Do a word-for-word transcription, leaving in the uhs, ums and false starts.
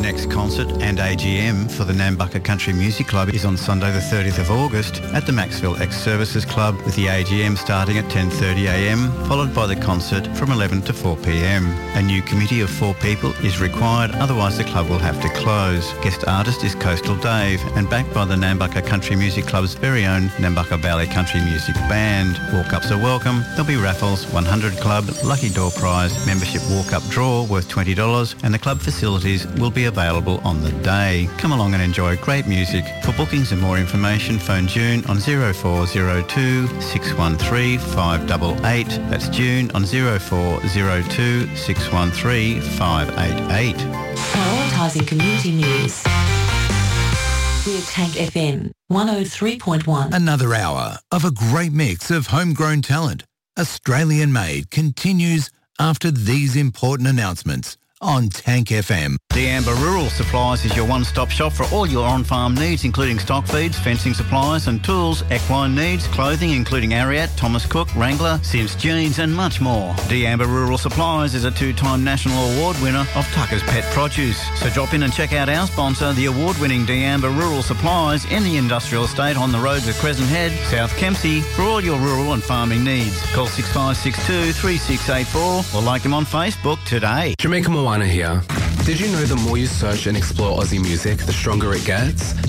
next concert and A G M for the Nambucca Country Music Club is on Sunday the thirtieth of August at the Maxville Ex-Services Club, with the A G M starting at ten thirty a m, followed by the concert from eleven to four p m. A new committee of four people is required, otherwise the club will have to close. Guest artist is Coastal Dave, and backed by the Nambucca Country Music Club's very own Nambucca Valley Country Music Band. Walk-ups are welcome. There'll be raffles, one hundred club, lucky door prize, membership walk-up draw worth twenty dollars, and the club facilities will be available on the day. Come along and enjoy great music. For bookings and more information, phone June on zero four zero two, six one three, five eight eight. That's June on zero four zero two, six one three, five eight eight. Prioritising community news. We're Tank F M one oh three point one. Another hour of a great mix of homegrown talent, Australian made, continues after these important announcements on Tank F M. D'Amber Rural Supplies is your one-stop shop for all your on-farm needs, including stock feeds, fencing supplies and tools, equine needs, clothing including Ariat, Thomas Cook, Wrangler, Sims Jeans and much more. D'Amber Rural Supplies is a two-time national award winner of Tucker's Pet Produce. So drop in and check out our sponsor, the award-winning D'Amber Rural Supplies in the industrial estate on the roads of Crescent Head, South Kempsey, for all your rural and farming needs. Call six five six two, three six eight four or like them on Facebook today. Jamaica Moana here. Did you know the more you search and explore Aussie music, the stronger it gets?